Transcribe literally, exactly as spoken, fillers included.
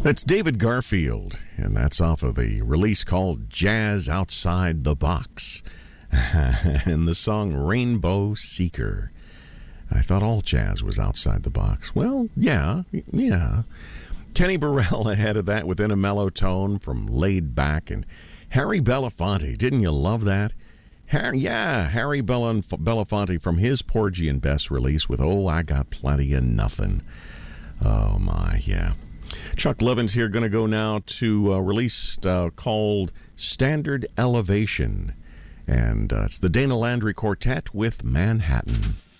That's David Garfield, and that's off of the release called Jazz Outside the Box. And the song Rainbow Seeker. I thought all jazz was outside the box. Well, yeah, yeah. Kenny Burrell ahead of that within a mellow tone from Laid Back. And Harry Belafonte, didn't you love that? Harry, yeah, Harry Belafonte from his Porgy and Bess release with Oh, I Got Plenty of Nothing. Oh, my, yeah. Chuck Levin's here, going to go now to a release uh, called Standard Elevation. And uh, it's the Dana Landry Quartet with Manhattan.